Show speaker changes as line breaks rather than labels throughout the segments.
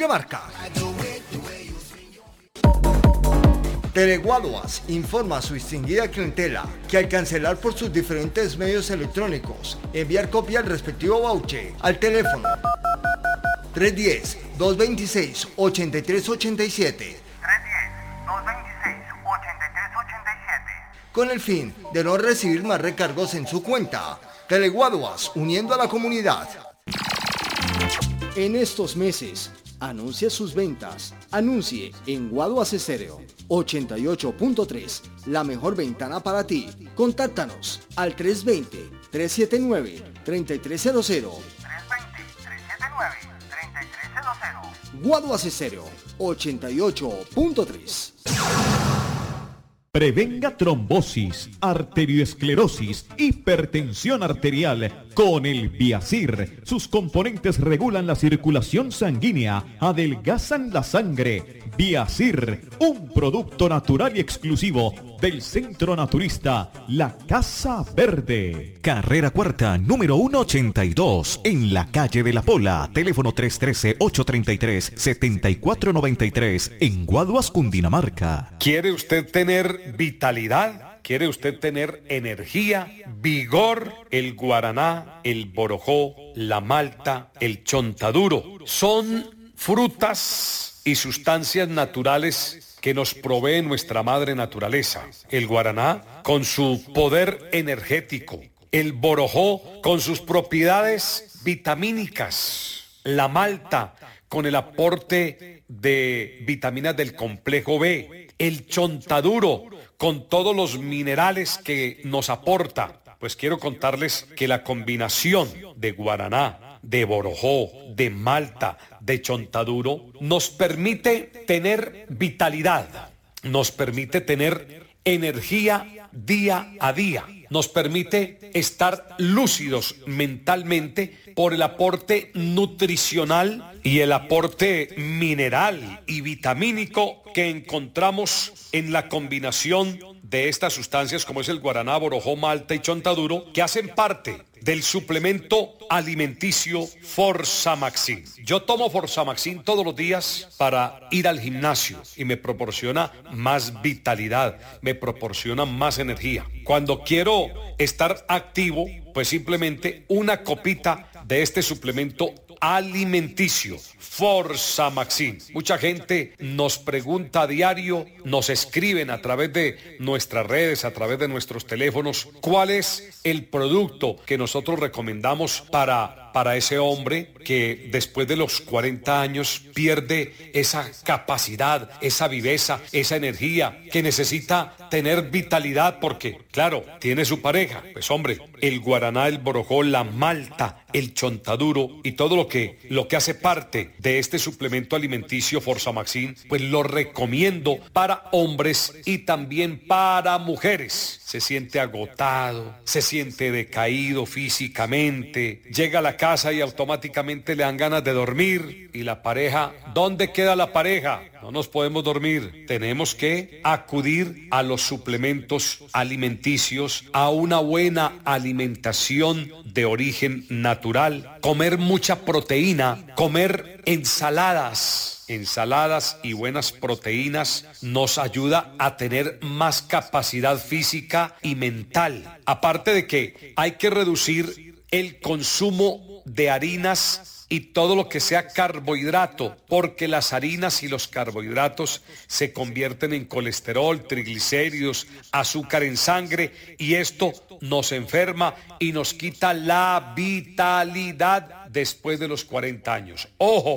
Cundinamarca. Teleguaduas informa a su distinguida clientela que al cancelar por sus diferentes medios electrónicos, enviar copia del respectivo voucher al teléfono 310-226-8387 con el fin de no recibir más recargos en su cuenta. Teleguaduas, uniendo a la comunidad.
En estos meses, anuncie sus ventas. Anuncie en Guaduas Estéreo 88.3, la mejor ventana para ti. Contáctanos al 320-379-3300. 320-379-3300. Guaduas Estéreo 88.3.
Prevenga trombosis, arterioesclerosis, hipertensión arterial con el Viasir. Sus componentes regulan la circulación sanguínea, adelgazan la sangre. Viasir, un producto natural y exclusivo del Centro Naturista La Casa Verde.
Carrera Cuarta, número 182, en la calle de La Pola. Teléfono 313-833-7493, en Guaduas, Cundinamarca.
¿Quiere usted tener vitalidad? ¿Quiere usted tener energía, vigor? El guaraná, el borojó, la malta, el chontaduro son frutas y sustancias naturales que nos provee nuestra madre naturaleza. El guaraná con su poder energético, el borojó con sus propiedades vitamínicas, la malta con el aporte de vitaminas del complejo B, el chontaduro con todos los minerales que nos aporta. Pues quiero contarles que la combinación de guaraná, de borojó, de malta, de chontaduro nos permite tener vitalidad, nos permite tener energía día a día, nos permite estar lúcidos mentalmente por el aporte nutricional y el aporte mineral y vitamínico que encontramos en la combinación de estas sustancias como es el guaraná, borojó, malta y chontaduro, que hacen parte del suplemento alimenticio Forsamaxin. Yo tomo Forsamaxin todos los días para ir al gimnasio y me proporciona más vitalidad, me proporciona más energía. Cuando quiero estar activo, pues simplemente una copita de este suplemento alimenticio Forsamaxin. Mucha gente nos pregunta a diario, nos escriben a través de nuestras redes, a través de nuestros teléfonos, cuál es el producto que nosotros recomendamos para ese hombre que después de los 40 años pierde esa capacidad, esa viveza, esa energía, que necesita tener vitalidad porque, claro, tiene su pareja. Pues hombre, el guaraná, el borojó, la malta, el chontaduro y todo lo que hace parte de este suplemento alimenticio Forsamaxin, pues lo recomiendo para hombres y también para mujeres. Se siente agotado, se siente decaído físicamente, llega a la casa y automáticamente le dan ganas de dormir y la pareja, ¿dónde queda la pareja? No nos podemos dormir. Tenemos que acudir a los suplementos alimenticios, a una buena alimentación de origen natural, comer mucha proteína, comer ensaladas y buenas proteínas nos ayuda a tener más capacidad física y mental. Aparte de que hay que reducir el consumo de harinas y todo lo que sea carbohidrato, porque las harinas y los carbohidratos se convierten en colesterol, triglicéridos, azúcar en sangre, y esto nos enferma y nos quita la vitalidad después de los 40 años.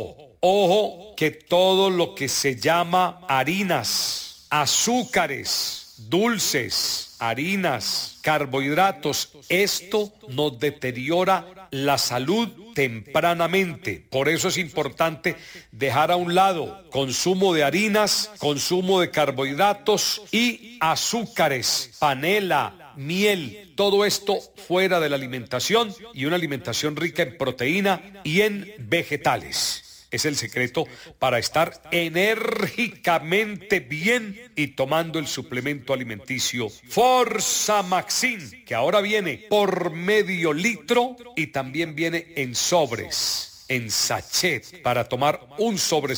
Ojo, que todo lo que se llama harinas, azúcares, dulces, harinas, carbohidratos, esto nos deteriora la salud tempranamente. Por eso es importante dejar a un lado consumo de harinas, consumo de carbohidratos y azúcares, panela, miel, todo esto fuera de la alimentación, y una alimentación rica en proteína y en vegetales. Es el secreto para estar enérgicamente bien y tomando el suplemento alimenticio Forsamaxin, que ahora viene por medio litro y también viene en sobres, en sachet, para tomar un sobre